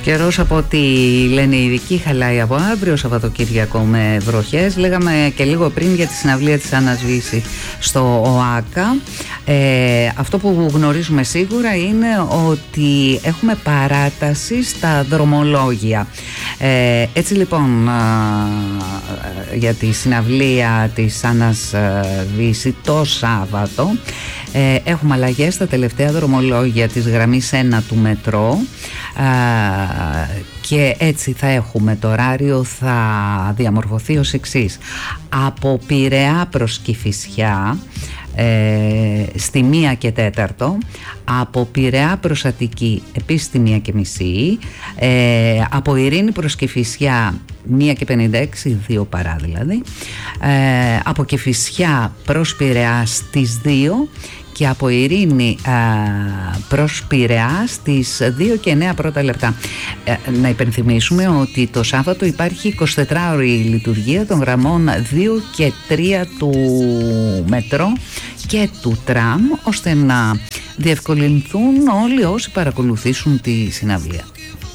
Καιρός, από ό,τι λένε οι ειδικοί, χαλάει από αύριο Σαββατοκύριακο με βροχές. Λέγαμε και λίγο πριν για τη συναυλία της Άννας Βύση στο ΟΑΚΑ. Αυτό που γνωρίζουμε σίγουρα είναι ότι έχουμε παράταση στα δρομολόγια. Έτσι λοιπόν, για τη συναυλία της Άννας Βύση το Σάββατο έχουμε αλλαγές στα τελευταία δρομολόγια της γραμμής 1 του μετρό, και έτσι θα έχουμε, το ωράριο θα διαμορφωθεί ως εξής: από Πειραιά προς Κηφισιά στη 1 και 4, από Πειραιά προς Αττική επίσης στη 1 και μισή, από Ειρήνη προς Κηφισιά 1 και 56, 2 παρά δηλαδή, από Κηφισιά προς Πειραιά στις 2 και από Ειρήνη προς Πειραιά στις 2 και 9 πρώτα λεπτά. Να υπενθυμίσουμε ότι το Σάββατο υπάρχει 24ωρη λειτουργία των γραμμών 2 και 3 του μετρό και του τραμ, ώστε να διευκολυνθούν όλοι όσοι παρακολουθήσουν τη συναυλία.